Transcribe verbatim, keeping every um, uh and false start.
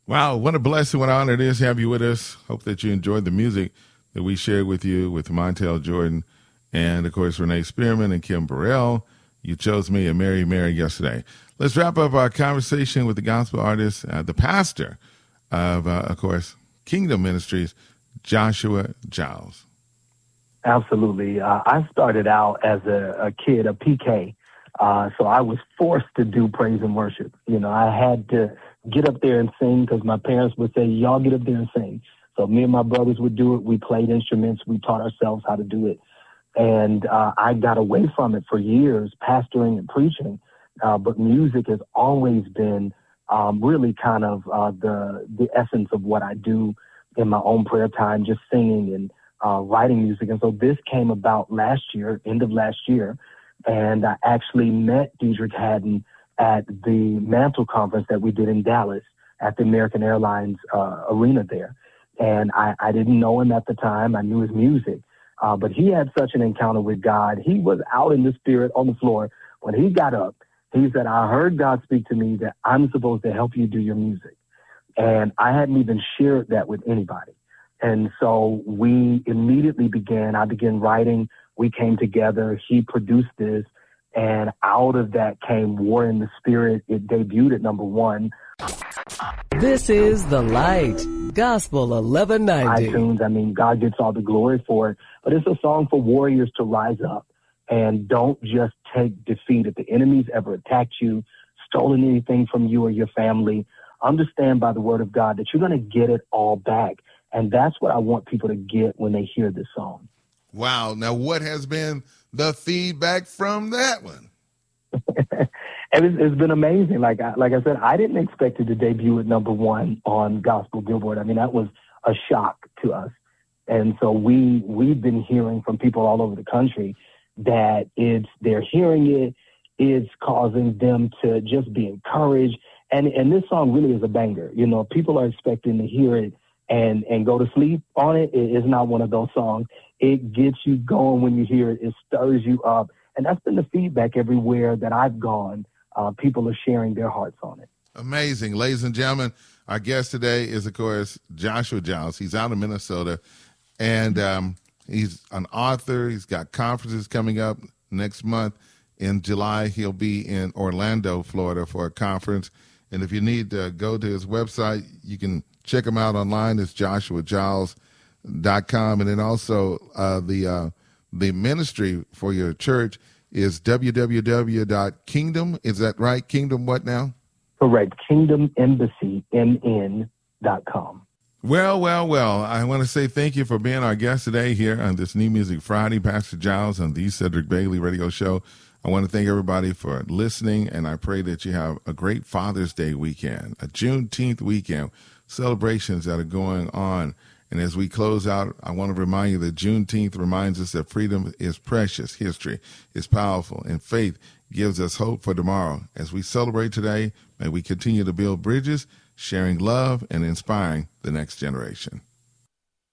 Wow, what a blessing, what an honor it is to have you with us. Hope that you enjoyed the music that we shared with you with Montel Jordan and, of course, Renee Spearman and Kim Burrell. You chose me and Mary Mary yesterday. Let's wrap up our conversation with the gospel artist, uh, the pastor of, uh, of course, Kingdom Ministries, Joshua Giles. Absolutely. Uh, I started out as a, a kid, a P K, uh, so I was forced to do praise and worship. You know, I had to get up there and sing because my parents would say, y'all get up there and sing. So me and my brothers would do it. We played instruments. We taught ourselves how to do it. And uh, I got away from it for years, pastoring and preaching. Uh, but music has always been um, really kind of uh, the the essence of what I do in my own prayer time, just singing and uh, writing music. And so this came about last year, end of last year. And I actually met Diedrich Haddon at the Mantle Conference that we did in Dallas at the American Airlines uh, arena there. And I, I didn't know him at the time. I knew his music. Uh, but he had such an encounter with God. He was out in the spirit on the floor. When he got up, he said, I heard God speak to me that I'm supposed to help you do your music. And I hadn't even shared that with anybody. And so we immediately began, I began writing. We came together. He produced this. And out of that came War in the Spirit. It debuted at number one. This is The Light, Gospel eleven ninety. iTunes, I mean, God gets all the glory for it. But it's a song for warriors to rise up and don't just take defeat. If the enemy's ever attacked you, stolen anything from you or your family, understand by the word of God that you're going to get it all back. And that's what I want people to get when they hear this song. Wow. Now, what has been the feedback from that one? And it's, it's been amazing. Like I, like I said, I didn't expect it to debut at number one on Gospel Billboard. I mean, that was a shock to us. And so we, we've been hearing from people all over the country that it's, they're hearing it, it's causing them to just be encouraged. And, and this song really is a banger. You know, people are expecting to hear it and, and go to sleep on it. It is not one of those songs. It gets you going when you hear it. It stirs you up. And that's been the feedback everywhere that I've gone. Uh, people are sharing their hearts on it. Amazing. Ladies and gentlemen, our guest today is, of course, Joshua Giles. He's out of Minnesota, and um, he's an author. He's got conferences coming up next month. In July, he'll be in Orlando, Florida, for a conference. And if you need to go to his website, you can check him out online. It's joshua giles dot com. And then also uh, the uh, the ministry for your church is w w w dot kingdom. Is that right? Kingdom what now? Correct. Kingdom Embassy, M N dot com. Well, well, well, I want to say thank you for being our guest today here on this New Music Friday, Pastor Giles on the Cedric Bailey Radio Show. I want to thank everybody for listening, and I pray that you have a great Father's Day weekend, a Juneteenth weekend, celebrations that are going on. And as we close out, I want to remind you that Juneteenth reminds us that freedom is precious, history is powerful, and faith gives us hope for tomorrow. As we celebrate today, may we continue to build bridges, sharing love and inspiring the next generation.